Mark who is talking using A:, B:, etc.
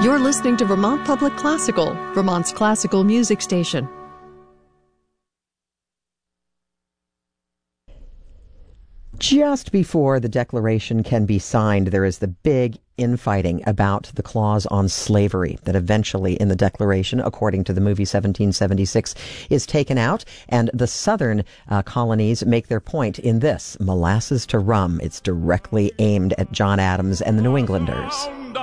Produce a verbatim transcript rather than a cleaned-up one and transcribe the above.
A: You're listening to Vermont Public Classical, Vermont's classical music station.
B: Just before the Declaration can be signed, there is the big infighting about the clause on slavery that eventually in the Declaration, according to the movie seventeen seventy-six, is taken out. And the southern uh, colonies make their point in this, Molasses to Rum. It's directly aimed at John Adams and the New Englanders.